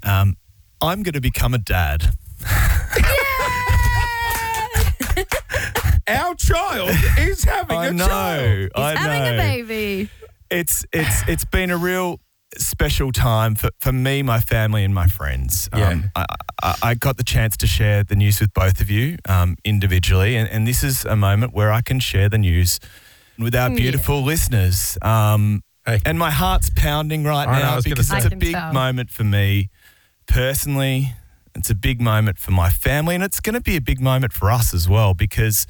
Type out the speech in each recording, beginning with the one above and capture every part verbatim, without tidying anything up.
Um, I'm going to become a dad. Our child is having I a know. child. I know. Having a baby. It's it's it's been a real special time for, for me, my family, and my friends. Yeah. Um, I, I, I got the chance to share the news with both of you um, individually, and, and this is a moment where I can share the news with our beautiful Yeah. listeners. Um, Hey. And my heart's pounding right I know, I now was gonna because say. it's I a can big tell. moment for me personally. It's a big moment for my family, and it's going to be a big moment for us as well because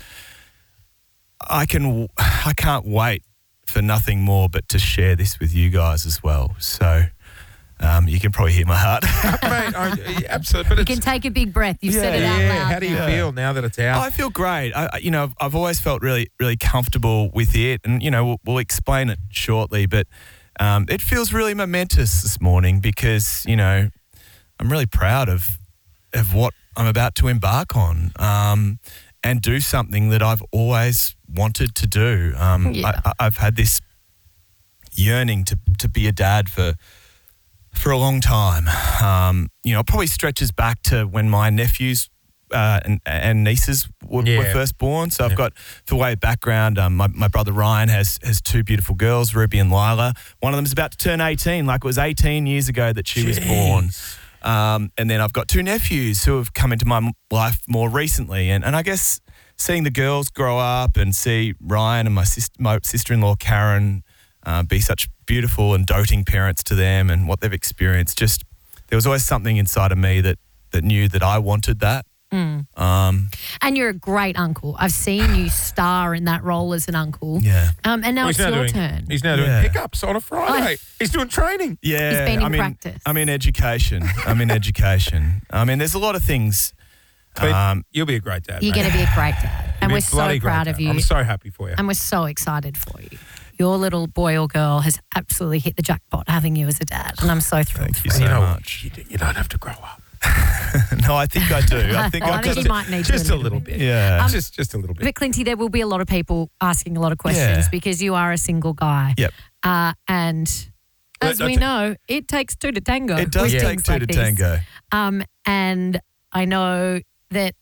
I can I can't wait for nothing more but to share this with you guys as well. So um, you can probably hear my heart. Mate, I, absolutely. But You it's, can take a big breath. You've said it out yeah, loud. how do you now. feel now that it's out? I feel great. I, I- you know, I've- I've always felt really, really comfortable with it, and you know, we'll, we'll explain it shortly. But um, it feels really momentous this morning because you know, I'm really proud of of what I'm about to embark on um, and do something that I've always wanted to do. Um, Yeah. I, I- I've had this yearning to to be a dad for. For a long time. Um, you know, it probably stretches back to when my nephews uh, and, and nieces were, were Yeah. first born. So I've Yeah. got, for way of background, um, my, my brother Ryan has has two beautiful girls, Ruby and Lila. One of them is about to turn eighteen, like it was eighteen years ago that she was born. Um, and then I've got two nephews who have come into my m- life more recently. And, and I guess seeing the girls grow up and see Ryan and my, sis- my sister-in-law Karen uh, be such beautiful and doting parents to them and what they've experienced, just there was always something inside of me that, that knew that I wanted that. Um, And you're a great uncle. I've seen you star in that role as an uncle. yeah. Um, and now Well, it's he's now your doing, turn. He's now doing Yeah. pickups on a Friday. He's doing training. Yeah. He's been in I mean, practice. I'm in education. I'm in education. I mean, there's a lot of things. But Um, you'll be a great dad. You're mate. going to be a great dad. And You'll we're be a bloody so great proud dad. of you. I'm so happy for you. And we're so excited for you. Your little boy or girl has absolutely hit the jackpot having you as a dad. And I'm so thrilled. Thank you for so you know, much. You, d- you don't have to grow up. No, I think I do. I think Oh, I I think just, you might need to Just a little bit. Yeah. Um, just just a little bit. But Clinty, there will be a lot of people asking a lot of questions Yeah. because you are a single guy. Yep. Uh, and But as I we think- know, it takes two to tango. It does with take things two like to this. tango. Um, and I know that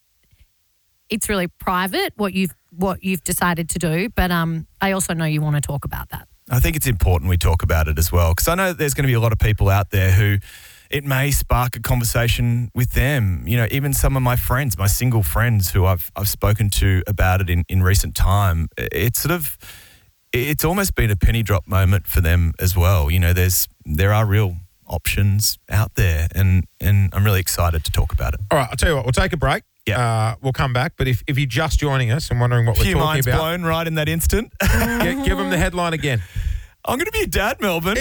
it's really private what you've what you've decided to do, but um, I also know you want to talk about that. I think it's important we talk about it as well because I know that there's going to be a lot of people out there who it may spark a conversation with them. You know, even some of my friends, my single friends who I've I've spoken to about it in, in recent time, it's sort of it's almost been a penny drop moment for them as well. You know, there's there are real options out there, and and I'm really excited to talk about it. All right, I'll tell you what. We'll take a break. Yeah. Uh, we'll come back. But if, if you're just joining us and wondering what A we're few talking minds about, blown right in that instant. gi- give them the headline again. I'm going to be a dad, Melbourne.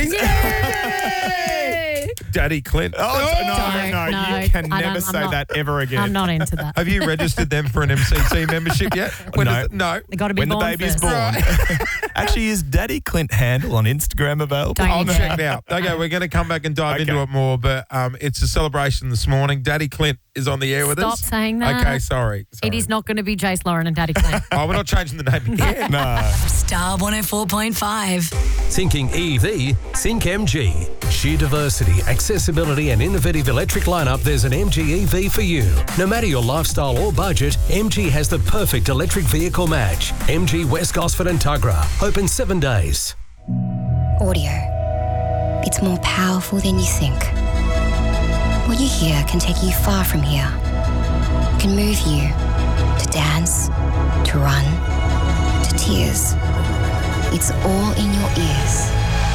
Daddy Clint. Oh, no, Don't, no, no, you can I never don't- I'm say not- that ever again. I'm not into that. Have you registered them for an M C T membership yet? When No. does it- no. They got to be when the born baby's first. born. Actually, is Daddy Clint handle on Instagram available? Don't I'll you check dare. it out. Okay, we're going to come back and dive Okay. into it more, but um, it's a celebration this morning. Daddy Clint is on the air with Stop us. saying that. Okay, sorry. sorry. It is not going to be Jace Lauren and Daddy Clint. Oh, we're not changing the name again. No. Star one oh four point five. Thinking E V? Think M G. Sheer diversity, accessibility and innovative electric lineup, there's an M G E V for you. No matter your lifestyle or budget, M G has the perfect electric vehicle match. M G West Gosford and Tuggerah. Open seven days. Audio. It's more powerful than you think. What you hear can take you far from here. It can move you to dance, to run, to tears. It's all in your ears.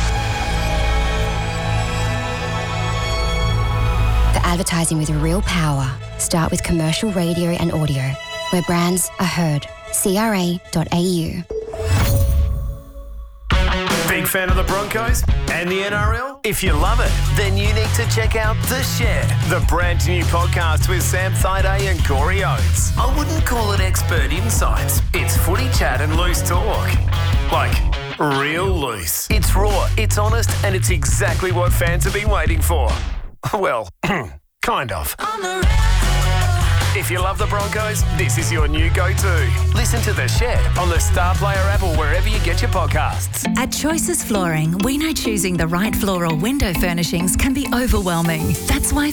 For advertising with real power, start with commercial radio and audio, where brands are heard. C R A dot A U. Big fan of the Broncos and the N R L? If you love it, then you need to check out The Shed, the brand new podcast with Sam Thaiday and Corey Oates. I wouldn't call it expert insights. It's footy chat and loose talk. Like, real loose. It's raw, it's honest, and it's exactly what fans have been waiting for. Well, kind of. If you love the Broncos, this is your new go-to. Listen to The Shed on the Star Player app or wherever you get your podcasts. At Choices Flooring, we know choosing the right floor or window furnishings can be overwhelming. That's why